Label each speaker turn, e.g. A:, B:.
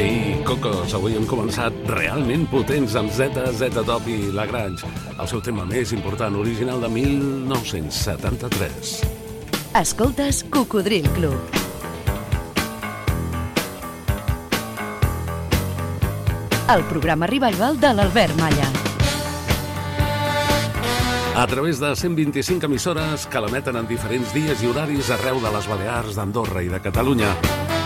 A: Sí, Cocos, avui hem començat realment potents amb ZZ Top i Lagrange, el seu tema més important, original de 1973.
B: Escoltes Cocodril Club. El programa revival de l'Albert Malla.
A: A través de 125 emissores que l'emeten en diferents dies i horaris arreu de les Balears, d'Andorra i de Catalunya.